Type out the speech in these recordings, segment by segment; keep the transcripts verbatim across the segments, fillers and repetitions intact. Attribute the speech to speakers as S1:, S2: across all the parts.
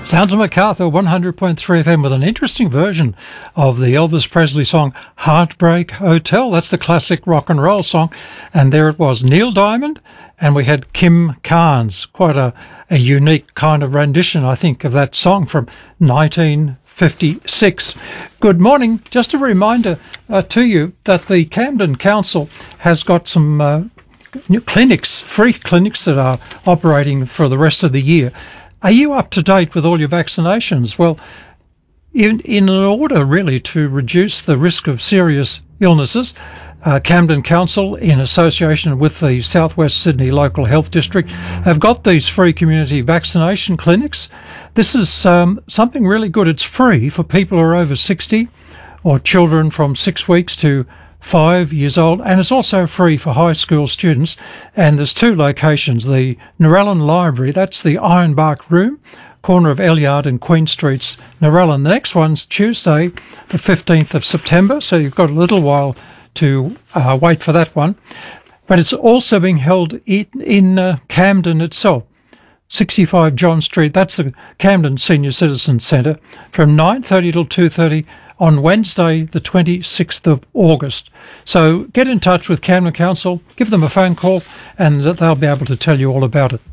S1: Sounds of MacArthur, one hundred point three F M, with an interesting version of the Elvis Presley song Heartbreak Hotel. That's the classic rock and roll song. And there it was, Neil Diamond, and we had Kim Carnes. Quite a, a unique kind of rendition, I think, of that song from nineteen fifty-six. Good morning. Just a reminder uh, to you that the Camden Council has got some uh, new clinics, free clinics that are operating for the rest of the year. Are you up to date with all your vaccinations? Well, in, in order really to reduce the risk of serious illnesses, uh, Camden Council, in association with the South West Sydney Local Health District, have got these free community vaccination clinics. This is um, something really good. It's free for people who are over sixty or children from six weeks to five years old, and it's also free for high school students. And there's two locations, the Narellan Library, that's the Ironbark Room, corner of Elyard and Queen Streets, Narellan. The next one's Tuesday, the fifteenth of September, so you've got a little while to uh, wait for that one. But it's also being held in, in uh, Camden itself, sixty-five John Street, that's the Camden Senior Citizen Centre, from nine thirty till two thirty on Wednesday, the twenty-sixth of August. So get in touch with Camden Council, give them a phone call, and they'll be able to tell you all about it.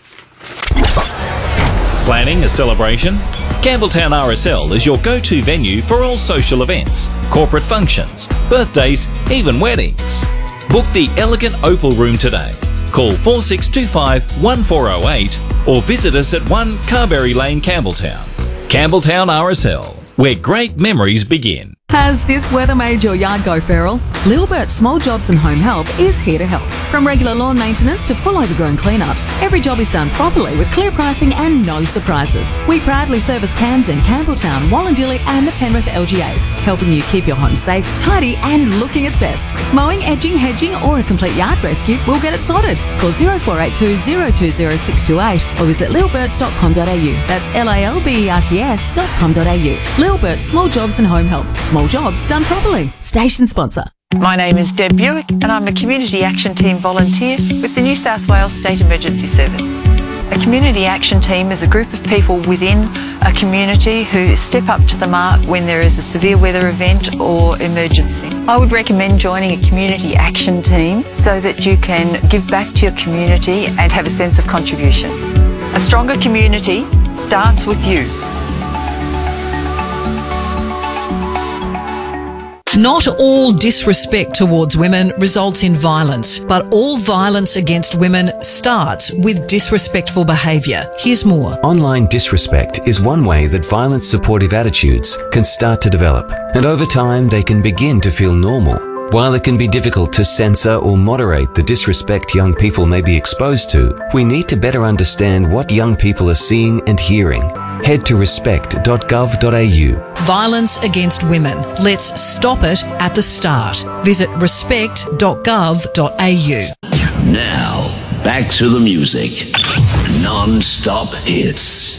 S2: Planning a celebration? Campbelltown R S L is your go-to venue for all social events, corporate functions, birthdays, even weddings. Book the elegant Opal Room today. Call four six two five, one four zero eight or visit us at one Carberry Lane, Campbelltown. Campbelltown R S L, where great memories begin.
S3: Has this weather made your yard go feral? Lilbert Small Jobs and Home Help is here to help. From regular lawn maintenance to full overgrown cleanups, every job is done properly with clear pricing and no surprises. We proudly service Camden, Campbelltown, Wallandilly and the Penrith L G As, helping you keep your home safe, tidy and looking its best. Mowing, edging, hedging or a complete yard rescue, we'll get it sorted. Call zero four eight two, zero two zero six two eight or visit lilberts dot com dot a u. That's L A L B E R T S dot com dot a u. Lilbert Small Jobs and Home Help. Small jobs done properly. Station sponsor.
S4: My name is Deb Buick and I'm a Community Action Team volunteer with the New South Wales State Emergency Service. A Community Action Team is a group of people within a community who step up to the mark when there is a severe weather event or emergency. I would recommend joining a Community Action Team so that you can give back to your community and have a sense of contribution. A stronger community starts with you.
S5: Not all disrespect towards women results in violence, but all violence against women starts with disrespectful behaviour. Here's more.
S6: Online disrespect is one way that violent supportive attitudes can start to develop, and over time they can begin to feel normal. While it can be difficult to censor or moderate the disrespect young people may be exposed to, we need to better understand what young people are seeing and hearing. Head to respect dot gov dot a u.
S5: Violence against women. Let's stop it at the start. Visit respect dot gov dot a u.
S7: Now, back to the music. Non-stop hits.